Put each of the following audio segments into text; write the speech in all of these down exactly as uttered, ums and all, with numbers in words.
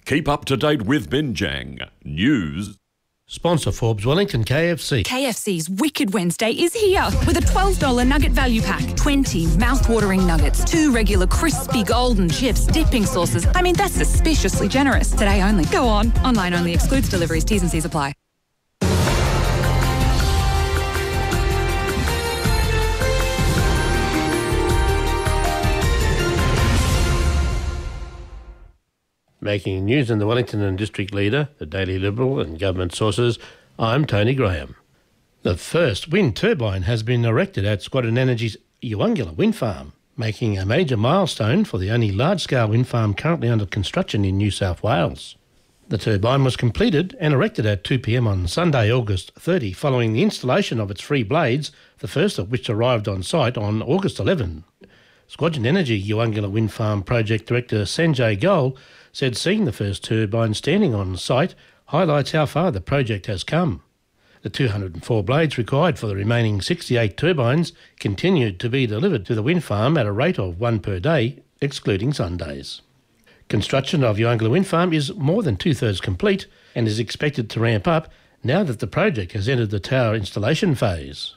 Keep up to date with Binjang News. Sponsor Forbes Wellington K F C. K F C's Wicked Wednesday is here with a twelve dollars nugget value pack. twenty mouth-watering nuggets, two regular crispy golden chips, dipping sauces. I mean, that's suspiciously generous. Today only. Go on. Online only. Excludes deliveries. T's and C's apply. Making news in the Wellington and District Leader, the Daily Liberal and government sources, I'm Tony Graham. The first wind turbine has been erected at Squadron Energy's Uwangilla wind farm, making a major milestone for the only large-scale wind farm currently under construction in New South Wales. The turbine was completed and erected at two p m on Sunday, August thirtieth, following the installation of its three blades, the first of which arrived on site on August eleventh. Squadron Energy Uwangilla Wind Farm Project Director Sanjay Goel said seeing the first turbine standing on site highlights how far the project has come. The two hundred four blades required for the remaining sixty-eight turbines continued to be delivered to the wind farm at a rate of one per day, excluding Sundays. Construction of Uwangilla Wind Farm is more than two-thirds complete and is expected to ramp up now that the project has entered the tower installation phase.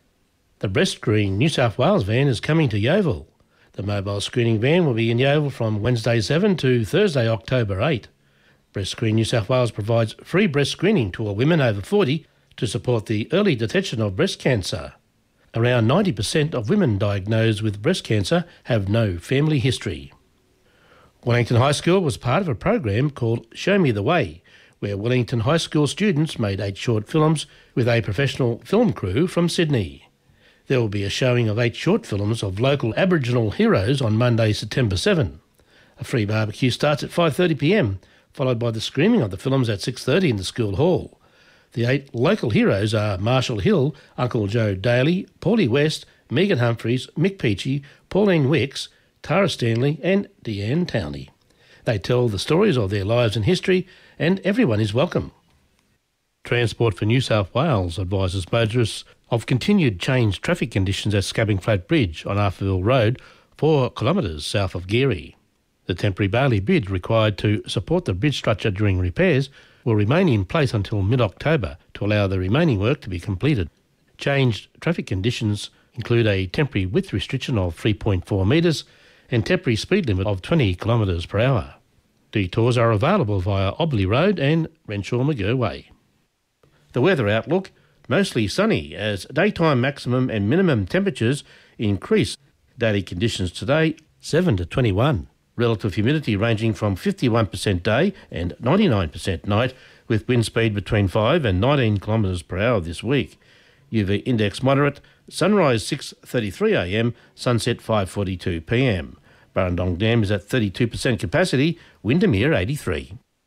The Breast Screen New South Wales van is coming to Yeovil. The mobile screening van will be in Yeovil from Wednesday seventh to Thursday October eighth. Breast Screen New South Wales provides free breast screening to all women over forty to support the early detection of breast cancer. Around ninety percent of women diagnosed with breast cancer have no family history. Wellington High School was part of a program called Show Me the Way, where Wellington High School students made eight short films with a professional film crew from Sydney. There will be a showing of eight short films of local Aboriginal heroes on Monday, September seventh. A free barbecue starts at five thirty p m, followed by the screening of the films at six thirty in the school hall. The eight local heroes are Marshall Hill, Uncle Joe Daly, Paulie West, Megan Humphreys, Mick Peachy, Pauline Wicks, Tara Stanley and Deanne Townley. They tell the stories of their lives and history, and everyone is welcome. Transport for New South Wales advises motorists of continued changed traffic conditions at Scabbing Flat Bridge on Arthurville Road, four kilometres south of Geary. The temporary Bailey bridge required to support the bridge structure during repairs will remain in place until mid-October to allow the remaining work to be completed. Changed traffic conditions include a temporary width restriction of three point four metres and temporary speed limit of twenty kilometres per hour. Detours are available via Obley Road and Renshaw-McGirr Way. The weather outlook: mostly sunny as daytime maximum and minimum temperatures increase. Daily conditions today, seven to twenty-one. Relative humidity ranging from fifty-one percent day and ninety-nine percent night, with wind speed between five and nineteen kilometres per hour this week. U V index moderate, sunrise six thirty-three a m, sunset five forty-two p m. Burrendong Dam is at thirty-two percent capacity, Windermere eighty-three.